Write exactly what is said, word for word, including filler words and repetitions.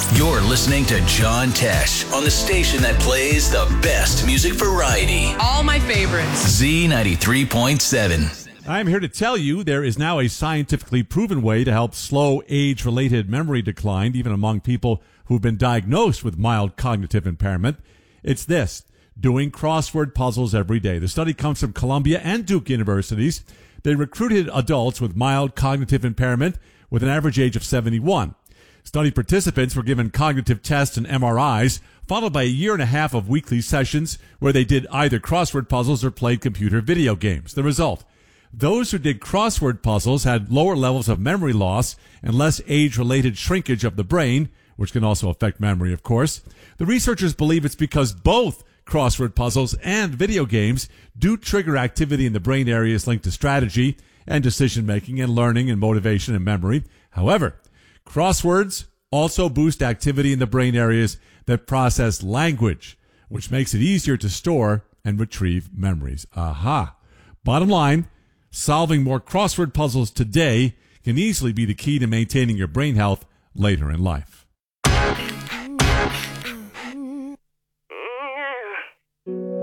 You're listening to John Tesh on the station that plays the best music variety. All my favorites. Z ninety-three point seven. I'm here to tell you there is now a scientifically proven way to help slow age-related memory decline, even among people who've been diagnosed with mild cognitive impairment. It's this: doing crossword puzzles every day. The study comes from Columbia and Duke universities. They recruited adults with mild cognitive impairment with an average age of seventy-one. Study participants were given cognitive tests and M R Is, followed by a year and a half of weekly sessions where they did either crossword puzzles or played computer video games. The result: those who did crossword puzzles had lower levels of memory loss and less age-related shrinkage of the brain, which can also affect memory, of course. The researchers believe it's because both crossword puzzles and video games do trigger activity in the brain areas linked to strategy and decision-making and learning and motivation and memory. However, crosswords also boost activity in the brain areas that process language, which makes it easier to store and retrieve memories. Aha. Bottom line, solving more crossword puzzles today can easily be the key to maintaining your brain health later in life.